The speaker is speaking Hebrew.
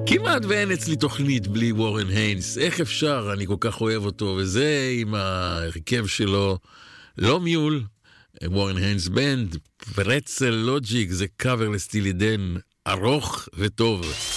כמעט ואין אצלי תוכנית בלי וורן היינס. איך אפשר? אני כל כך אוהב אותו, וזה עם ההרכב שלו, לא מיול, וורן היינס בנד, פרצל לוג'יק, זה קאבר לסטילי דן, ארוך וטוב.